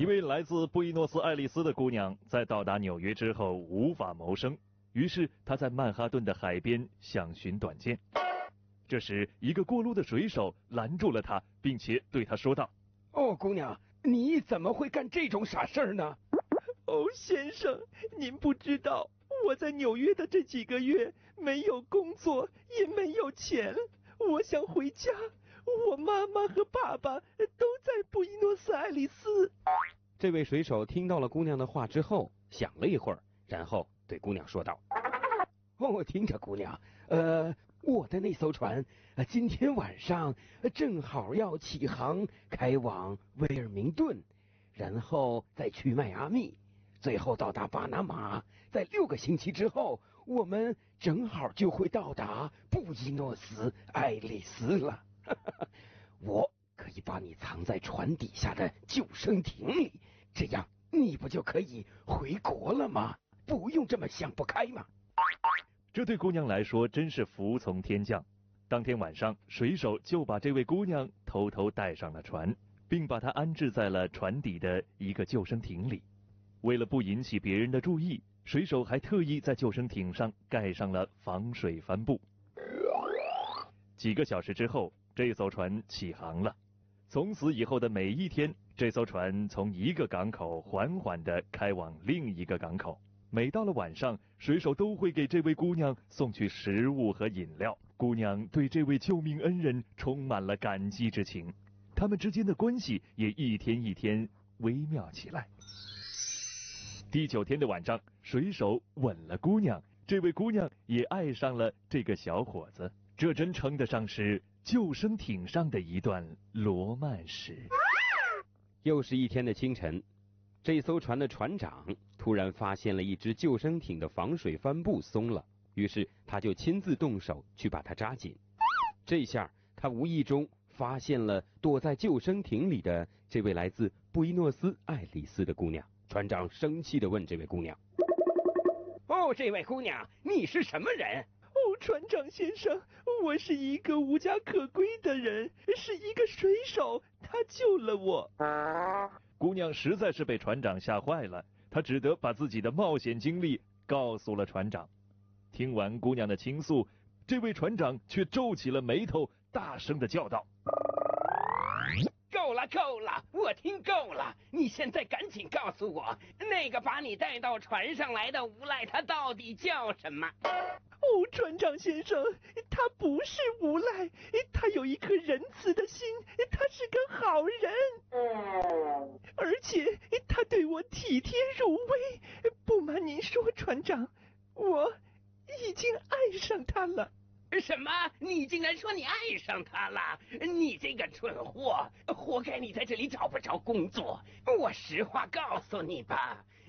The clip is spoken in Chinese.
位来自布宜诺斯艾利斯的姑娘在到达纽约之后无法谋生，于是她在曼哈顿的海边想寻短见。这时，一个过路的水手拦住了她，并且对她说道：“ 哦，姑娘，你怎么会干这种傻事儿呢？”“ 哦，先生，您不知道，我在纽约的这几个月没有工作，也没有钱，我想回家。我妈妈和爸爸都在布宜诺斯艾利斯。” 这位水手听到了姑娘的话之后，想了一会儿，然后对姑娘说道：“ 哦，听着，姑娘，我的那艘船，今天晚上正好要起航，开往威尔明顿，然后再去迈阿密，最后到达巴拿马。在6个星期之后，我们正好就会到达布宜诺斯艾利斯了。我可以把你藏在船底下的救生艇里，这样你不就可以回国了吗？不用这么想不开吗？” 这对姑娘来说真是服从天降。当天晚上，水手就把这位姑娘偷偷带上了船，并把她安置在了船底的一个救生艇里。为了不引起别人的注意，水手还特意在救生艇上盖上了防水帆布。几个小时之后，这艘船起航了。从此以后的每一天，这艘船从一个港口缓缓地开往另一个港口。每到了晚上，水手都会给这位姑娘送去食物和饮料。姑娘对这位救命恩人充满了感激之情，他们之间的关系也一天一天微妙起来。第9天的晚上，水手吻了姑娘，这位姑娘也爱上了这个小伙子，这真称得上是救生艇上的一段罗曼史。 又是一天的清晨，这艘船的船长突然发现了一只救生艇的防水帆布松了，于是他就亲自动手去把它扎紧。这下他无意中发现了躲在救生艇里的这位来自布宜诺斯艾利斯的姑娘。船长生气地问这位姑娘：“ 哦，这位姑娘，你是什么人？”“ 哦，船长先生，我是一个无家可归的人，是一个水手，他救了我。” 姑娘实在是被船长吓坏了，她只得把自己的冒险经历告诉了船长。听完姑娘的倾诉，这位船长却皱起了眉头，大声地叫道：“ 够了，够了，我听够了！你现在赶紧告诉我，那个把你带到船上来的无赖，他到底叫什么？”“ 哦，船长先生，他不是无赖，他有一颗仁慈的心，他是个好人，而且他对我体贴入微。不瞒您说，船长，我已经爱上他了。”“ 什么？你竟然说你爱上他了？你这个蠢货，活该你在这里找不着工作。我实话告诉你吧，